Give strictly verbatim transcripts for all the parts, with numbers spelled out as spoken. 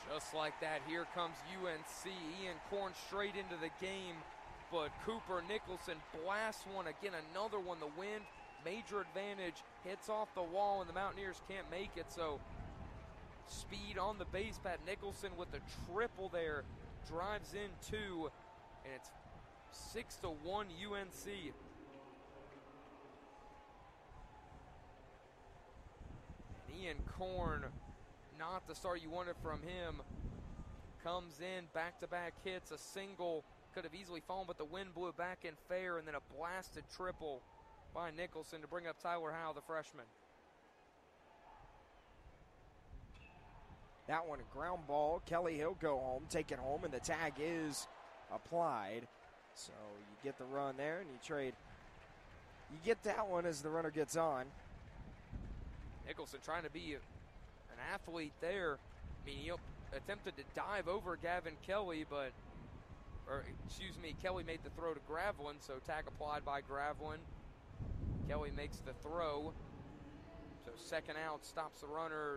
Just like that, here comes U N C. Ian Korn straight into the game, but Cooper Nicholson blasts one. Again, another one. The wind, major advantage, hits off the wall, and the Mountaineers can't make it. So speed on the base pad. Nicholson with the triple there, drives in two, and it's six to one U N C. And Ian Korn, not the start you wanted from him, comes in, back-to-back hits, a single, could have easily fallen, but the wind blew back in fair, and then a blasted triple by Nicholson to bring up Tyler Howe, the freshman. That one, a ground ball. Kelly, he'll go home, take it home, and the tag is applied. So you get the run there, and you trade. You get that one as the runner gets on. Nicholson trying to be a, an athlete there. I mean, he attempted to dive over Gavin Kelly, but, or excuse me, Kelly made the throw to Gravelin, so tag applied by Gravelin. Kelly makes the throw. So second out, stops the runner.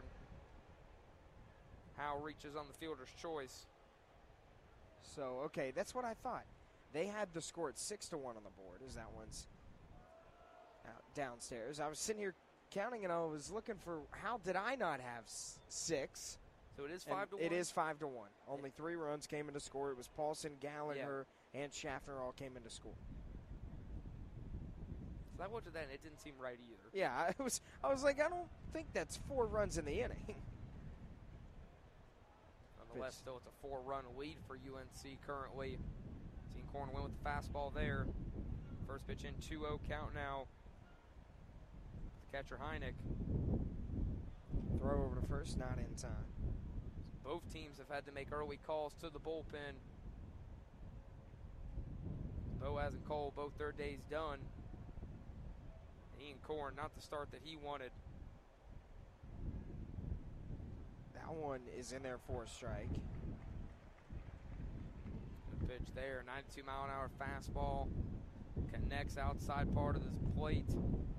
Howe reaches on the fielder's choice. So, okay, that's what I thought. They had the score at six to one on the board as that one's out downstairs. I was sitting here counting, and I was looking for how did I not have s- six? So it is five to one? It is five to one. Only three runs came into score. It was Paulson, Gallagher, yeah. and Schaffner all came into score. So I looked at that, and it didn't seem right either. Yeah, I was, I was like, I don't think that's four runs in the inning. Nonetheless, still it's a four-run lead for U N C currently. Seen Korn win with the fastball there. First pitch in, two oh count now. The catcher Heineck. Throw over to first, not in time. So both teams have had to make early calls to the bullpen. Boaz and Cole, both their days done. And Ian Korn, not the start that he wanted. That one is in there for a strike. Good pitch there, ninety-two mile an hour fastball. Connects outside part of this plate.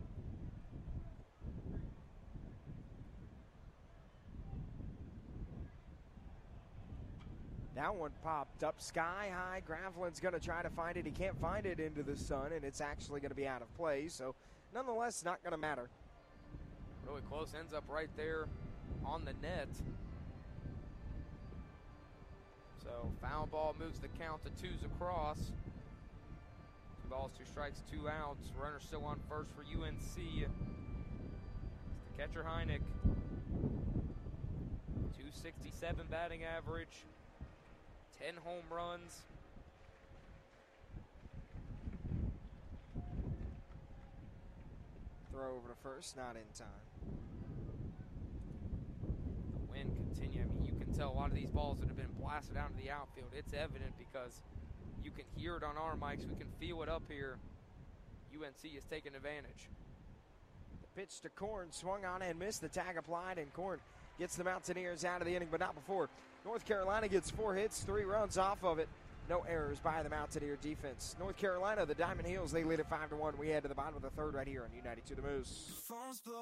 That one popped up sky high. Gravelin's going to try to find it. He can't find it into the sun, and it's actually going to be out of play. So, nonetheless, not going to matter. Really close. Ends up right there on the net. So, foul ball moves the count to twos across. Two balls, two strikes, two outs. Runner still on first for U N C. It's the catcher Heineck. two sixty-seven batting average. ten home runs. Throw over to first, not in time. The wind continue. I mean, you can tell a lot of these balls that have been blasted out into the outfield. It's evident because you can hear it on our mics. We can feel it up here. U N C is taking advantage. The pitch to Korn, swung on and missed. The tag applied, and Korn gets the Mountaineers out of the inning, but not before. North Carolina gets four hits, three runs off of it. No errors by the Mountaineer defense. North Carolina, the Diamond Heels, they lead at five to one. We head to the bottom of the third right here on U ninety-two The Moose.